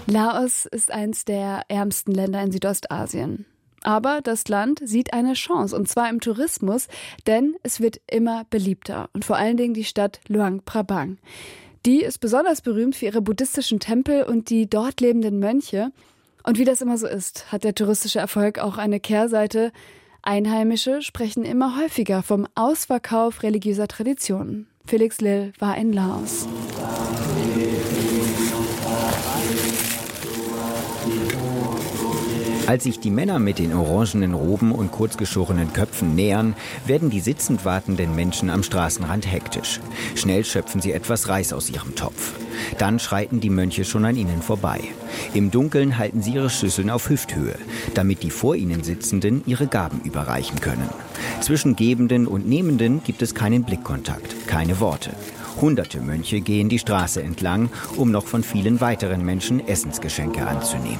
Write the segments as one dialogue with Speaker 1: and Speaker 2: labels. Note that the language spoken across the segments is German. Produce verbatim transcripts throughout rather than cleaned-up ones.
Speaker 1: Laos ist eines der ärmsten Länder in Südostasien. Aber das Land sieht eine Chance, und zwar im Tourismus, denn es wird immer beliebter. Und vor allen Dingen die Stadt Luang Prabang. Die ist besonders berühmt für ihre buddhistischen Tempel und die dort lebenden Mönche. Und wie das immer so ist, hat der touristische Erfolg auch eine Kehrseite. Einheimische sprechen immer häufiger vom Ausverkauf religiöser Traditionen. Felix Lill war in Laos.
Speaker 2: Als sich die Männer mit den orangenen Roben und kurzgeschorenen Köpfen nähern, werden die sitzend wartenden Menschen am Straßenrand hektisch. Schnell schöpfen sie etwas Reis aus ihrem Topf. Dann schreiten die Mönche schon an ihnen vorbei. Im Dunkeln halten sie ihre Schüsseln auf Hüfthöhe, damit die vor ihnen Sitzenden ihre Gaben überreichen können. Zwischen Gebenden und Nehmenden gibt es keinen Blickkontakt, keine Worte. Hunderte Mönche gehen die Straße entlang, um noch von vielen weiteren Menschen Essensgeschenke anzunehmen.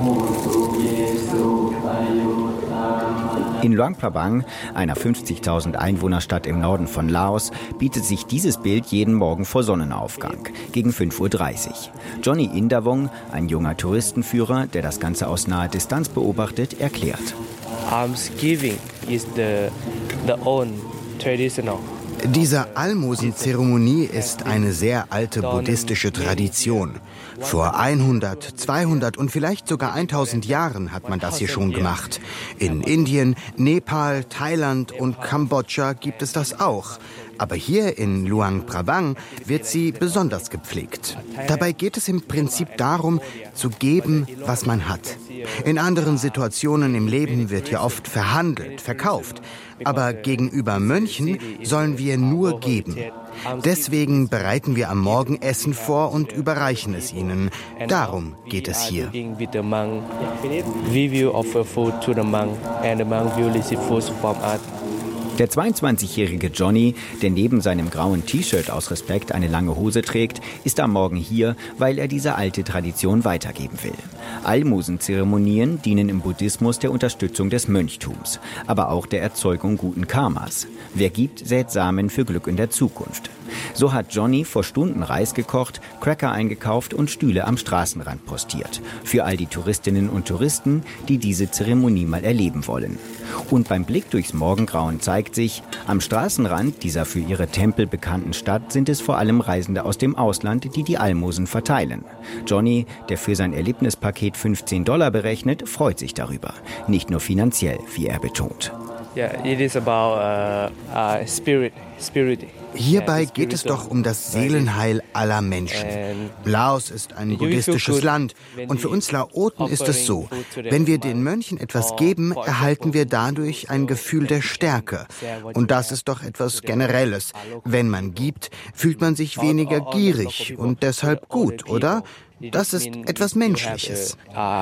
Speaker 2: In Luang Prabang, einer fünfzigtausend Einwohnerstadt im Norden von Laos, bietet sich dieses Bild jeden Morgen vor Sonnenaufgang, gegen fünf Uhr dreißig. Johnny Indavong, ein junger Touristenführer, der das Ganze aus naher Distanz beobachtet, erklärt.
Speaker 3: Almsgiving is the, the own traditional.
Speaker 4: Diese Almosenzeremonie ist eine sehr alte buddhistische Tradition. Vor hundert, zweihundert und vielleicht sogar tausend Jahren hat man das hier schon gemacht. In Indien, Nepal, Thailand und Kambodscha gibt es das auch. Aber hier in Luang Prabang wird sie besonders gepflegt. Dabei geht es im Prinzip darum, zu geben, was man hat. In anderen Situationen im Leben wird hier oft verhandelt, verkauft. Aber gegenüber Mönchen sollen wir nur geben. Deswegen bereiten wir am Morgen Essen vor und überreichen es ihnen. Darum geht es hier.
Speaker 2: Der zweiundzwanzigjährige Johnny, der neben seinem grauen T-Shirt aus Respekt eine lange Hose trägt, ist am Morgen hier, weil er diese alte Tradition weitergeben will. Almosenzeremonien dienen im Buddhismus der Unterstützung des Mönchtums, aber auch der Erzeugung guten Karmas. Wer gibt, sät Samen für Glück in der Zukunft. So hat Johnny vor Stunden Reis gekocht, Cracker eingekauft und Stühle am Straßenrand postiert. Für all die Touristinnen und Touristen, die diese Zeremonie mal erleben wollen. Und beim Blick durchs Morgengrauen zeigt sich, am Straßenrand dieser für ihre Tempel bekannten Stadt sind es vor allem Reisende aus dem Ausland, die die Almosen verteilen. Johnny, der für sein Erlebnispaket fünfzehn Dollar berechnet, freut sich darüber. Nicht nur finanziell, wie er betont.
Speaker 3: Yeah, it is about uh, uh, spirit, spirit.
Speaker 4: Hierbei geht es doch um das Seelenheil aller Menschen. Laos ist ein buddhistisches Land und für uns Laoten ist es so, wenn wir den Mönchen etwas geben, erhalten wir dadurch ein Gefühl der Stärke. Und das ist doch etwas Generelles. Wenn man gibt, fühlt man sich weniger gierig und deshalb gut, oder? Das ist etwas Menschliches.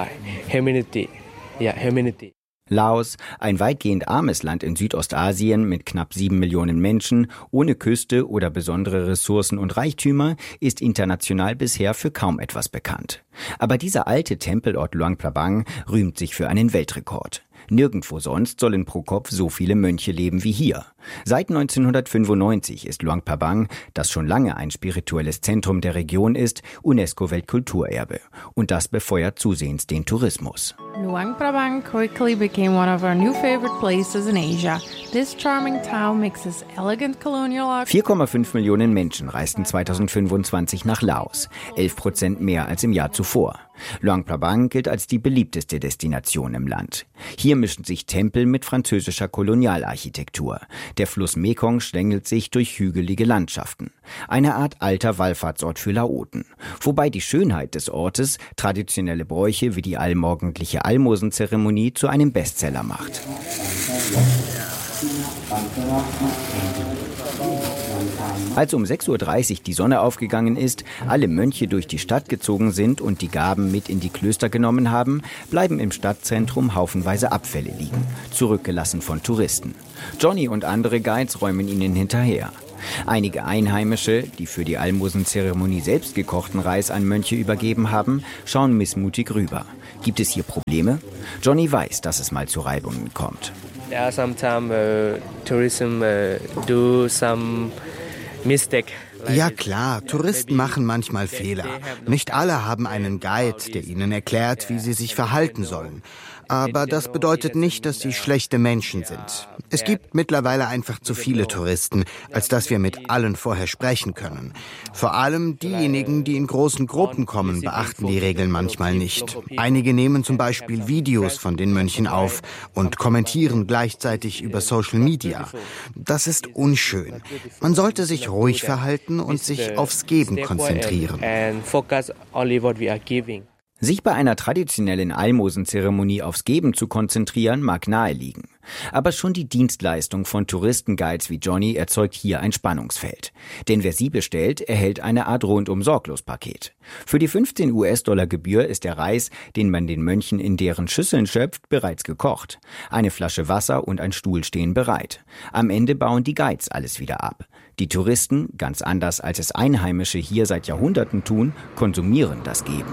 Speaker 2: Laos, ein weitgehend armes Land in Südostasien mit knapp sieben Millionen Menschen, ohne Küste oder besondere Ressourcen und Reichtümer, ist international bisher für kaum etwas bekannt. Aber dieser alte Tempelort Luang Prabang rühmt sich für einen Weltrekord. Nirgendwo sonst sollen pro Kopf so viele Mönche leben wie hier. Seit neunzehnhundertfünfundneunzig ist Luang Prabang, das schon lange ein spirituelles Zentrum der Region ist, UNESCO-Weltkulturerbe. Und das befeuert zusehends den Tourismus.
Speaker 5: Luang Prabang quickly became one of our new favorite places in Asia. This charming town mixes elegant colonial
Speaker 2: vier Komma fünf Millionen Menschen reisten zweitausendfünfundzwanzig nach Laos, elf Prozent mehr als im Jahr zuvor. Luang Prabang gilt als die beliebteste Destination im Land. Hier mischen sich Tempel mit französischer Kolonialarchitektur. Der Fluss Mekong schlängelt sich durch hügelige Landschaften. Eine Art alter Wallfahrtsort für Laoten. Wobei die Schönheit des Ortes traditionelle Bräuche wie die allmorgendliche Almosenzeremonie zu einem Bestseller macht. Als um sechs Uhr dreißig die Sonne aufgegangen ist, alle Mönche durch die Stadt gezogen sind und die Gaben mit in die Klöster genommen haben, bleiben im Stadtzentrum haufenweise Abfälle liegen, zurückgelassen von Touristen. Johnny und andere Guides räumen ihnen hinterher. Einige Einheimische, die für die Almosenzeremonie selbst gekochten Reis an Mönche übergeben haben, schauen missmutig rüber. Gibt es hier Probleme? Johnny weiß, dass es mal zu Reibungen kommt.
Speaker 3: Yeah, sometimes uh, tourism uh, do some mistake
Speaker 4: Ja klar, Touristen machen manchmal Fehler. Nicht alle haben einen Guide, der ihnen erklärt, wie sie sich verhalten sollen. Aber das bedeutet nicht, dass sie schlechte Menschen sind. Es gibt mittlerweile einfach zu viele Touristen, als dass wir mit allen vorher sprechen können. Vor allem diejenigen, die in großen Gruppen kommen, beachten die Regeln manchmal nicht. Einige nehmen zum Beispiel Videos von den Mönchen auf und kommentieren gleichzeitig über Social Media. Das ist unschön. Man sollte sich ruhig verhalten und sich aufs Geben konzentrieren.
Speaker 2: Sich bei einer traditionellen Almosenzeremonie aufs Geben zu konzentrieren, mag naheliegen. Aber schon die Dienstleistung von Touristenguides wie Johnny erzeugt hier ein Spannungsfeld. Denn wer sie bestellt, erhält eine Art Rundum-Sorglos-Paket. Für die fünfzehn US-Dollar Gebühr ist der Reis, den man den Mönchen in deren Schüsseln schöpft, bereits gekocht. Eine Flasche Wasser und ein Stuhl stehen bereit. Am Ende bauen die Guides alles wieder ab. Die Touristen, ganz anders als es Einheimische hier seit Jahrhunderten tun, konsumieren das Geben.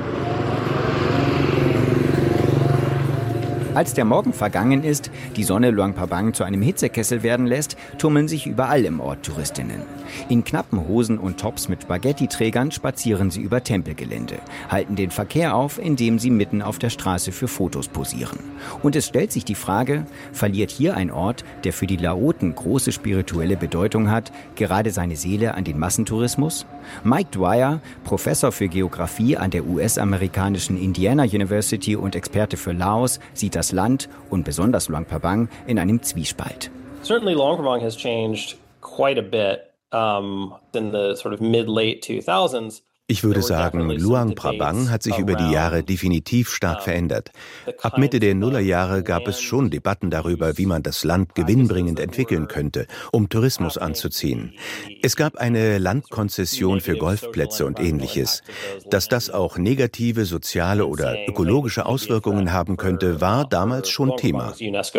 Speaker 2: Als der Morgen vergangen ist, die Sonne Luang Prabang zu einem Hitzekessel werden lässt, tummeln sich überall im Ort Touristinnen. In knappen Hosen und Tops mit Spaghetti-Trägern spazieren sie über Tempelgelände, halten den Verkehr auf, indem sie mitten auf der Straße für Fotos posieren. Und es stellt sich die Frage, verliert hier ein Ort, der für die Laoten große spirituelle Bedeutung hat, gerade seine Seele an den Massentourismus? Mike Dwyer, Professor für Geografie an der U S-amerikanischen Indiana University und Experte für Laos, sieht das Land und besonders Luang Prabang in einem Zwiespalt.
Speaker 6: Certainly Luang Prabang has changed quite a bit um, in the sort of mid-late two thousands.
Speaker 7: Ich würde sagen, Luang Prabang hat sich über die Jahre definitiv stark verändert. Ab Mitte der Nullerjahre gab es schon Debatten darüber, wie man das Land gewinnbringend entwickeln könnte, um Tourismus anzuziehen. Es gab eine Landkonzession für Golfplätze und Ähnliches. Dass das auch negative soziale oder ökologische Auswirkungen haben könnte, war damals schon Thema.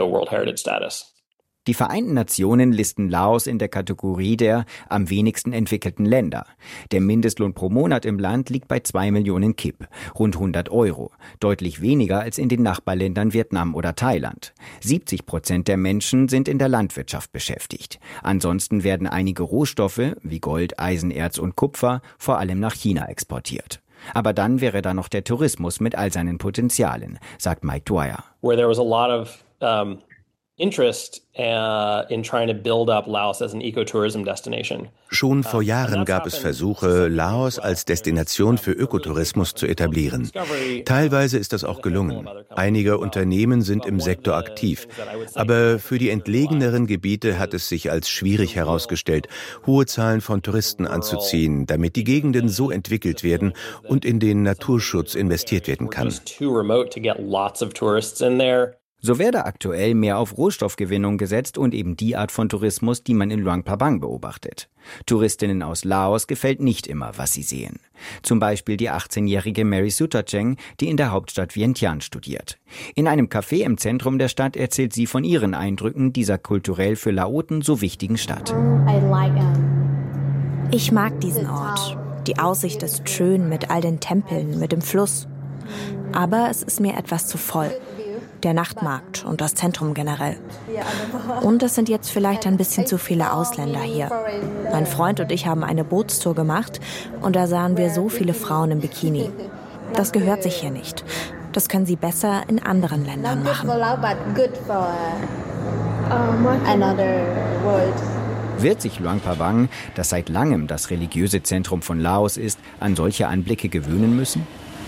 Speaker 2: Die Vereinten Nationen listen Laos in der Kategorie der am wenigsten entwickelten Länder. Der Mindestlohn pro Monat im Land liegt bei zwei Millionen Kip, rund hundert Euro, deutlich weniger als in den Nachbarländern Vietnam oder Thailand. siebzig Prozent der Menschen sind in der Landwirtschaft beschäftigt. Ansonsten werden einige Rohstoffe wie Gold, Eisenerz und Kupfer vor allem nach China exportiert. Aber dann wäre da noch der Tourismus mit all seinen Potenzialen, sagt Mike Dwyer.
Speaker 6: Where there was a lot of um interest uh, in trying to build up Laos as an ecotourism destination.
Speaker 7: Schon vor Jahren gab es Versuche, Laos als Destination für Ökotourismus zu etablieren. Teilweise ist das auch gelungen. Einige Unternehmen sind im Sektor aktiv. Aber für die entlegeneren Gebiete hat es sich als schwierig herausgestellt, hohe Zahlen von Touristen anzuziehen, damit die Gegenden so entwickelt werden und in den Naturschutz investiert werden kann.
Speaker 2: So werde aktuell mehr auf Rohstoffgewinnung gesetzt und eben die Art von Tourismus, die man in Luang Prabang beobachtet. Touristinnen aus Laos gefällt nicht immer, was sie sehen. Zum Beispiel die achtzehnjährige Mary Sutacheng, die in der Hauptstadt Vientiane studiert. In einem Café im Zentrum der Stadt erzählt sie von ihren Eindrücken dieser kulturell für Laoten so wichtigen Stadt.
Speaker 8: Ich mag diesen Ort. Die Aussicht ist schön mit all den Tempeln, mit dem Fluss. Aber es ist mir etwas zu voll. Der Nachtmarkt und das Zentrum generell. Und es sind jetzt vielleicht ein bisschen zu viele Ausländer hier. Mein Freund und ich haben eine Bootstour gemacht und da sahen wir so viele Frauen im Bikini. Das gehört sich hier nicht. Das können sie besser in anderen Ländern machen.
Speaker 2: Wird sich Luang Prabang, das seit langem das religiöse Zentrum von Laos ist, an solche Anblicke gewöhnen müssen?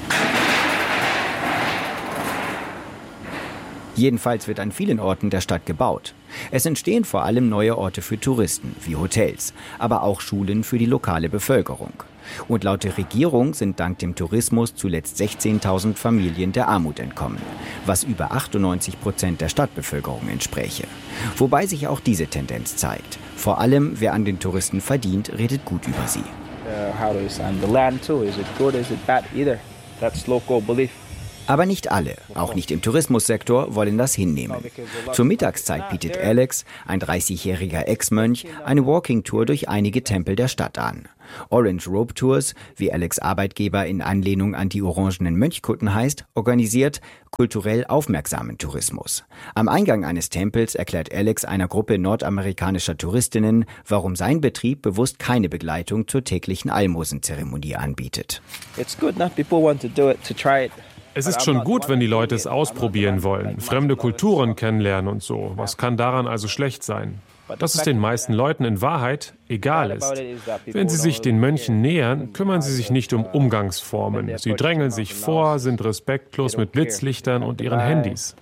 Speaker 2: Jedenfalls wird an vielen Orten der Stadt gebaut. Es entstehen vor allem neue Orte für Touristen, wie Hotels, aber auch Schulen für die lokale Bevölkerung. Und laut der Regierung sind dank dem Tourismus zuletzt sechzehntausend Familien der Armut entkommen, was über achtundneunzig Prozent der Stadtbevölkerung entspräche. Wobei sich auch diese Tendenz zeigt. Vor allem, wer an den Touristen verdient, redet gut über sie.
Speaker 3: Uh, how to design the land too? Is it good? Is it bad? Either. That's local belief.
Speaker 2: Aber nicht alle, auch nicht im Tourismussektor, wollen das hinnehmen. Zur Mittagszeit bietet Alex, ein dreißigjähriger Ex-Mönch, eine Walking-Tour durch einige Tempel der Stadt an. Orange Robe Tours, wie Alex' Arbeitgeber in Anlehnung an die orangenen Mönchkutten heißt, organisiert kulturell aufmerksamen Tourismus. Am Eingang eines Tempels erklärt Alex einer Gruppe nordamerikanischer Touristinnen, warum sein Betrieb bewusst keine Begleitung zur täglichen Almosenzeremonie anbietet.
Speaker 9: It's good enough. People want to do it to try it.
Speaker 10: Es ist schon gut, wenn die Leute es ausprobieren wollen, fremde Kulturen kennenlernen und so. Was kann daran also schlecht sein? Dass es den meisten Leuten in Wahrheit egal ist. Wenn sie sich den Mönchen nähern, kümmern sie sich nicht um Umgangsformen. Sie drängeln sich vor, sind respektlos mit Blitzlichtern und ihren Handys.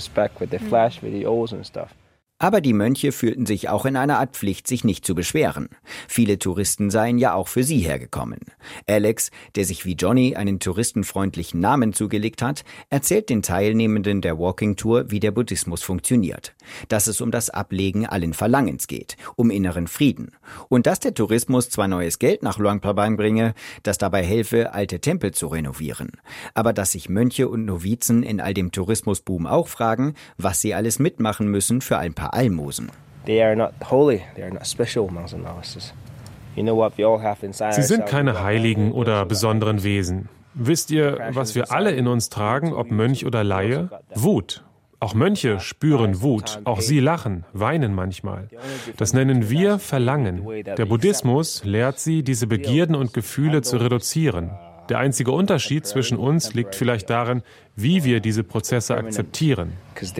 Speaker 2: Aber die Mönche fühlten sich auch in einer Art Pflicht, sich nicht zu beschweren. Viele Touristen seien ja auch für sie hergekommen. Alex, der sich wie Johnny einen touristenfreundlichen Namen zugelegt hat, erzählt den Teilnehmenden der Walking Tour, wie der Buddhismus funktioniert. Dass es um das Ablegen allen Verlangens geht, um inneren Frieden. Und dass der Tourismus zwar neues Geld nach Luang Prabang bringe, das dabei helfe, alte Tempel zu renovieren. Aber dass sich Mönche und Novizen in all dem Tourismusboom auch fragen, was sie alles mitmachen müssen für ein paar Almosen.
Speaker 10: Sie sind keine Heiligen oder besonderen Wesen. Wisst ihr, was wir alle in uns tragen, ob Mönch oder Laie? Wut. Auch Mönche spüren Wut. Auch sie lachen, weinen manchmal. Das nennen wir Verlangen. Der Buddhismus lehrt sie, diese Begierden und Gefühle zu reduzieren. Der einzige Unterschied zwischen uns liegt vielleicht darin, wie wir diese Prozesse akzeptieren.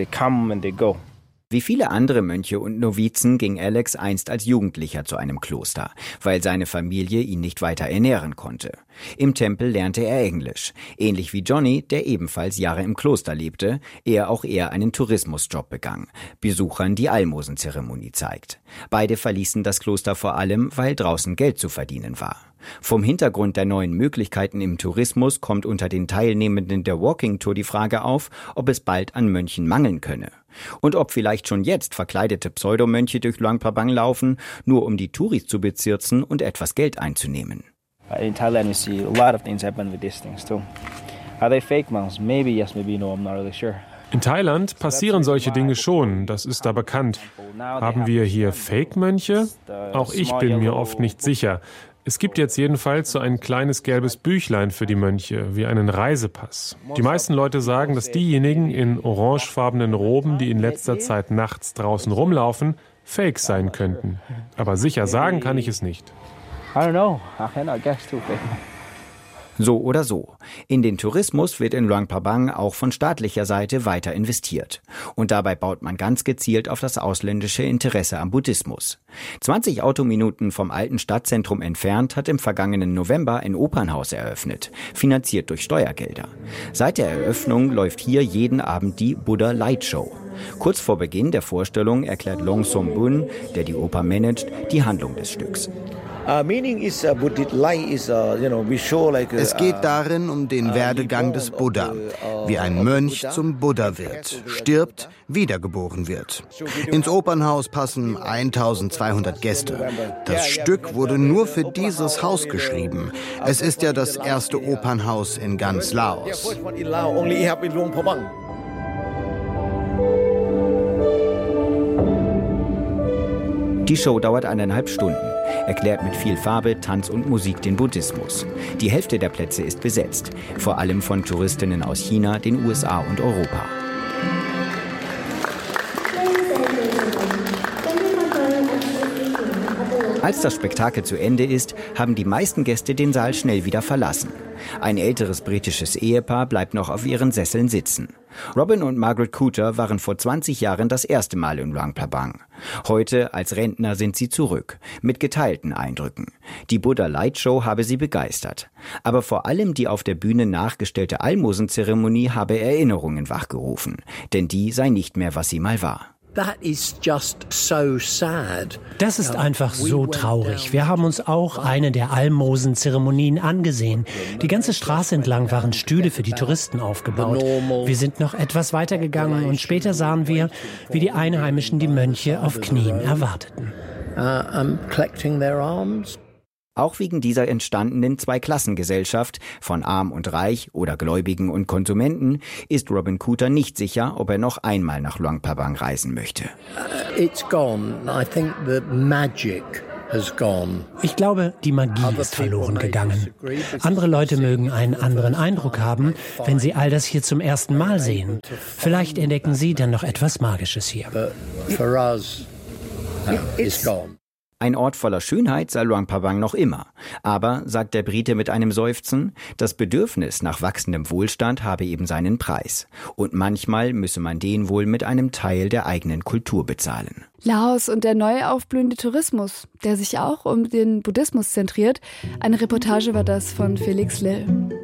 Speaker 2: Wie viele andere Mönche und Novizen ging Alex einst als Jugendlicher zu einem Kloster, weil seine Familie ihn nicht weiter ernähren konnte. Im Tempel lernte er Englisch, ähnlich wie Johnny, der ebenfalls Jahre im Kloster lebte, ehe auch er einen Tourismusjob begann, Besuchern die Almosenzeremonie zeigt. Beide verließen das Kloster vor allem, weil draußen Geld zu verdienen war. Vom Hintergrund der neuen Möglichkeiten im Tourismus kommt unter den Teilnehmenden der Walking Tour die Frage auf, ob es bald an Mönchen mangeln könne. Und ob vielleicht schon jetzt verkleidete Pseudomönche durch Luang Prabang laufen, nur um die Touris zu bezirzen und etwas Geld einzunehmen.
Speaker 9: In Thailand we see a lot of things happen with these things too. Are they fake monks? Maybe yes, maybe no, I'm not really sure.
Speaker 10: In Thailand passieren solche Dinge schon, das ist da bekannt. Haben wir hier Fake-Mönche? Auch ich bin mir oft nicht sicher. Es gibt jetzt jedenfalls so ein kleines gelbes Büchlein für die Mönche, wie einen Reisepass. Die meisten Leute sagen, dass diejenigen in orangefarbenen Roben, die in letzter Zeit nachts draußen rumlaufen, Fake sein könnten. Aber sicher sagen kann ich es nicht.
Speaker 9: I don't know. I cannot guess too.
Speaker 2: So oder so. In den Tourismus wird in Luang Prabang auch von staatlicher Seite weiter investiert. Und dabei baut man ganz gezielt auf das ausländische Interesse am Buddhismus. zwanzig Autominuten vom alten Stadtzentrum entfernt hat im vergangenen November ein Opernhaus eröffnet, finanziert durch Steuergelder. Seit der Eröffnung läuft hier jeden Abend die Buddha Light Show. Kurz vor Beginn der Vorstellung erklärt Long Som Bun, der die Oper managt, die Handlung des Stücks.
Speaker 4: Es geht darin um den Werdegang des Buddha, wie ein Mönch zum Buddha wird, stirbt, wiedergeboren wird. Ins Opernhaus passen eintausendzweihundert Gäste. Das Stück wurde nur für dieses Haus geschrieben. Es ist ja das erste Opernhaus in ganz Laos.
Speaker 2: Die Show dauert eineinhalb Stunden, erklärt mit viel Farbe, Tanz und Musik den Buddhismus. Die Hälfte der Plätze ist besetzt, vor allem von Touristinnen aus China, den U S A und Europa. Als das Spektakel zu Ende ist, haben die meisten Gäste den Saal schnell wieder verlassen. Ein älteres britisches Ehepaar bleibt noch auf ihren Sesseln sitzen. Robin und Margaret Cooter waren vor zwanzig Jahren das erste Mal in Luang Prabang. Heute, als Rentner, sind sie zurück, mit geteilten Eindrücken. Die Buddha Light Show habe sie begeistert. Aber vor allem die auf der Bühne nachgestellte Almosenzeremonie habe Erinnerungen wachgerufen. Denn die sei nicht mehr, was sie mal war.
Speaker 11: Das ist einfach so traurig. Wir haben uns auch eine der Almosenzeremonien angesehen. Die ganze Straße entlang waren Stühle für die Touristen aufgebaut. Wir sind noch etwas weiter gegangen und später sahen wir, wie die Einheimischen die Mönche auf Knien erwarteten.
Speaker 2: Auch wegen dieser entstandenen Zweiklassengesellschaft von Arm und Reich oder Gläubigen und Konsumenten ist Robin Cooter nicht sicher, ob er noch einmal nach Luang Prabang reisen möchte.
Speaker 12: It's gone. I think the magic has gone.
Speaker 11: Ich glaube, die Magie ist verloren gegangen. Andere Leute mögen einen anderen Eindruck haben, wenn sie all das hier zum ersten Mal sehen. Vielleicht entdecken sie dann noch etwas Magisches hier.
Speaker 12: But for us, no, it's gone.
Speaker 2: Ein Ort voller Schönheit sei Luang Prabang noch immer. Aber, sagt der Brite mit einem Seufzen, das Bedürfnis nach wachsendem Wohlstand habe eben seinen Preis. Und manchmal müsse man den wohl mit einem Teil der eigenen Kultur bezahlen.
Speaker 1: Laos und der neu aufblühende Tourismus, der sich auch um den Buddhismus zentriert. Eine Reportage war das von Felix Lill.